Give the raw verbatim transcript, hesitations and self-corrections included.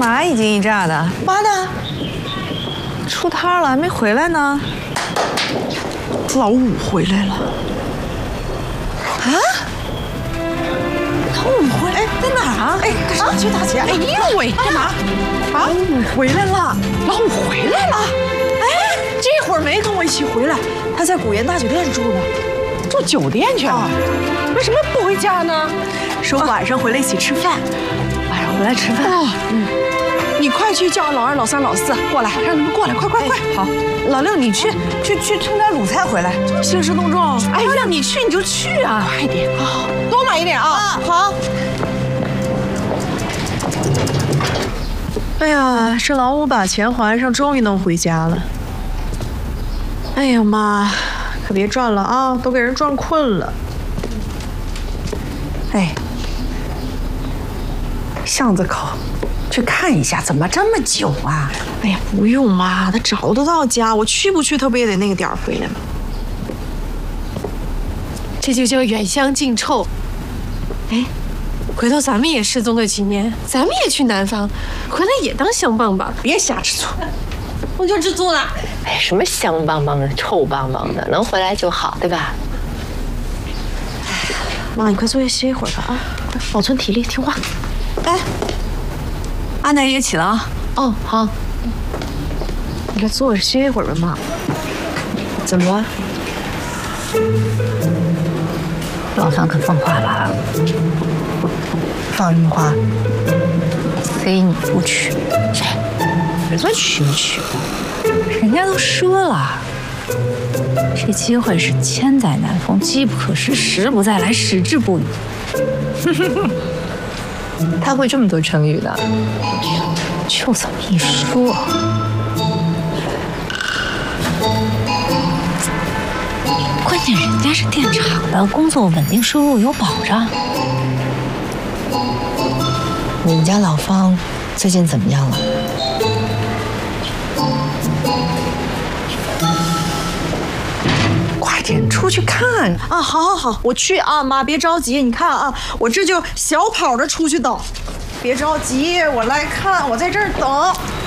嘛一惊一乍的？ 妈呢？ 出摊了，还没回来呢。 老五回来了。啊？老五回来？哎，在哪儿啊？哎，干啥去，大姐？哎呦喂，干嘛？啊？老五回来了。老五回来了。哎，这会儿没跟我一起回来，他在古岩大酒店住呢。 住酒店去了？为什么不回家呢？ 说晚上回来一起吃饭。 晚上回来吃饭。哦， 嗯。你快去叫老二、老三、老四过来，让他们过来，快快快！ 好，老六你去去去冲点卤菜回来， 这么兴师动众。 哎，让你去你就去啊， 快点，好，多买一点啊！好。哎呀，这老五把钱还上，终于能回家了。哎呀妈，可别转了啊，都给人转困了。哎，巷子口。去看一下，怎么这么久啊？哎呀，不用嘛，他找得到家，我去不去，他不也得那个点儿回来吗？ 这就叫远香近臭。哎，回头咱们也失踪个几年，咱们也去南方，回来也当香棒棒， 别瞎吃醋。 我就知足了。 哎，什么香棒棒的、臭棒棒的，能回来就好，对吧？ 哎，妈，你快坐下歇一会儿吧啊，快保存体力，听话。哎。 阿奶也起了啊！ 哦，好，你快坐着歇一会儿吧，妈。怎么了？ 老三可放话了， 放什么话？ 非你不娶。 谁？人算娶不娶的？ 人家都说了，这机会是千载难逢，机不可失，时不再来，矢志不渝。他会这么多成语的，就这么一说。关键人家是电厂的，工作稳定，收入有保障。 你们家老方最近怎么样了？ 快点出去看啊！好好好，我去啊，妈别着急，你看啊，我这就小跑着出去等，别着急，我来看，我在这儿等。